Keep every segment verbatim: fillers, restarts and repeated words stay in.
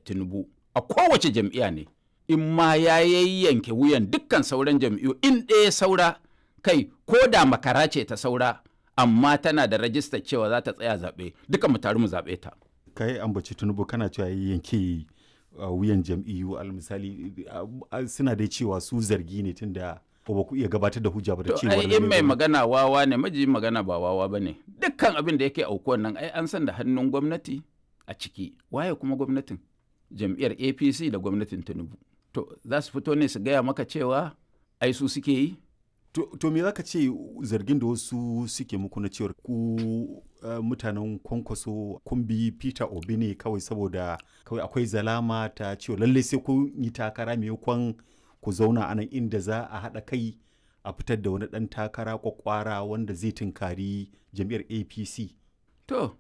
Tinubu a kowace jam'iyya ne, in ma ya yayyanke wuyan dukkan sauran jam'iyyu in ɗaya saura, kai ko da makara ce ta saura, amma tana da rajistar cewa za ta tsaya zaɓe, duka mu taru mu zaɓe ta. Kai ambaci Tinubu kana cewa yanke uh, wuyan jam'iyyu al misali uh, uh, suna dai cewa su zargi ne tunda ba ku iya gabatar da hujja ba da cewa ai in mai magana wawa ne, maji magana ba wawa bane. Dukkan abin da yake aukuwan nan ai an san da hannun gwamnati a ciki. Waye kuma gwamnatin? Jam'iyyar A P C da gwamnatin Tinubu. To za su fito ne su gaya maka cewa ai su suke yi? To, to me zaka ce zargin da wasu suke muku na cewar ku uh, mutanen Kwankwaso kun bi Peter Obi ne kawai saboda kawai akwai zalama ta cewa lalle sai kun yi takara maimakon ku zauna a nan inda za a haɗa kai a fitar da wani ɗan takara kwakwara wanda zai tunkari jam'iyyar A P C. To,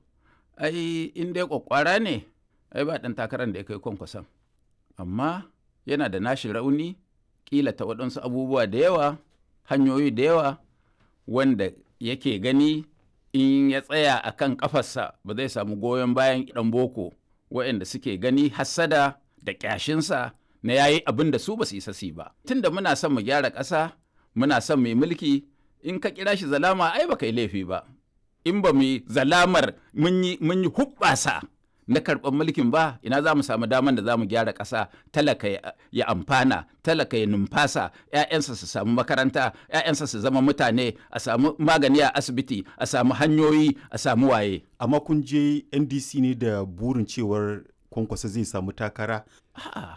ai in dai kwakwara ne, ai ba ɗan takarar da ya kai Kwankwason. Amma yana da nashi rauni, kila ta waɗansu abubuwa da yawa, hanyoyi da yawa, wanda yake gani in ya tsaya a kan ƙafarsa ba zai samu goyon bayan ɗan boko waɗanda suke gani hassada da ƙyashinsa na yayi abin da su ba su isa su ba. Tunda muna son mu gyara ƙasa, muna son mu yi mulki, in ka kira shi zalama ai ba kai laifi ba. In ba mu yi zalamar mun yi mun yi hubbasa na karɓar mulkin ba, ina za mu samu daman da za mu gyara ƙasa, talaka ya amfana, talaka ya numfasa, 'ya'yansa su samu makaranta, 'ya'yansa su zama mutane, a samu magani a asibiti, a samu hanyoyi, a samu waye. Amma kun je N D C ne da burin cewar Kwankwaso zai samu takara? A'a.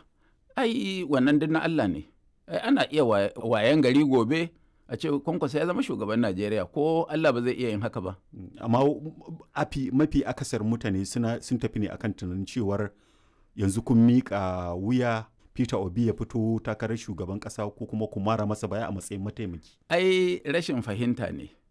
Ai wannan duk na Allah ne. Ai ana iya wayan gari gobe a ce Kwankwaso ya zama shugaban Najeriya, ko Allah ba zai iya yin haka ba. Amma afi mafi akasar mutane suna sun tafi ne akan tunanin cewar yanzu kun miƙa wuya Peter Obi ya fito takarar shugaban ƙasa ko kuma ku mara masa baya a matsayin mataimaki. Ai rashin fahimta ne.